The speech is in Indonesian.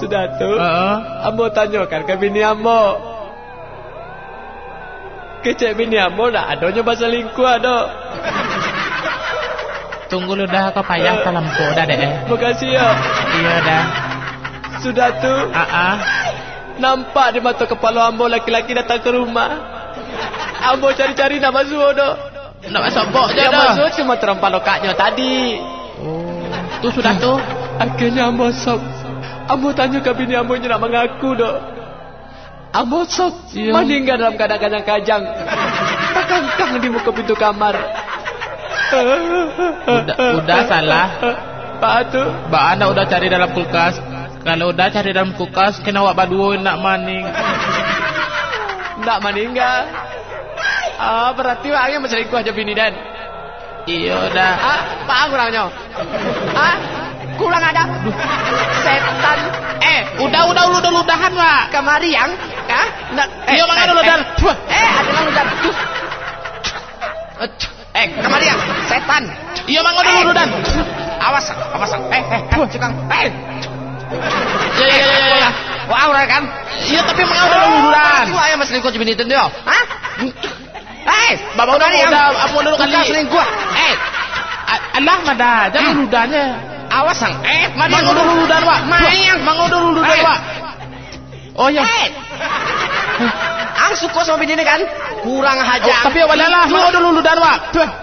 Sudah tuh. Ambo tanyakan ke bini ambo. Kecek bini ambo dah ada nyoba selingkuh ada. Tunggu lu dah kau payah dalam dah deh. Makasih ya. Iya dah. Sudah tuh. Nampak di mata kepala ambo laki-laki datang ke rumah. Ambo cari-cari nak masuk dah. Nak masuk bok je dah. Yang masuk cuma terempah lokaknya tadi. Tu sudah tu. Akhirnya ambo sok. Ambo tanya ke bini ambo nak mengaku dah. Ambo sok meninggal dalam keadaan kajang. Terkangkang di muka pintu kamar. Udah salah. Pak tu. Mbak anda udah cari dalam kulkas. Kalau udah cari dalam kulkas, kena awak berdua nak maning. Nak meninggal. Berarti orangnya berselingkuh aja bini dan. Iya dah. Pak kurangnya. Kurang ada. Setan. Udah ludahan pak. Kemari yang. Iya mana ludahan. Adalah ludahan. Kemari yang. Setan. Iya mana ludahan. Awas. Cekang. Ya. Wah, orang kan? Iya tapi mengapa udah ludahan? Itu ayam selingkuh bini itu dia. Bapak udah apa dulu kali? Selingkuh. Allah mada, jangan ludahnya. Awas sang. Mang udah ludahan pak. Mang udah ludahan pak. Oh ya. Ang suka sama bini ini kan? Kurang hajar. Tapi awalnya lah, mang udah ludahan pak.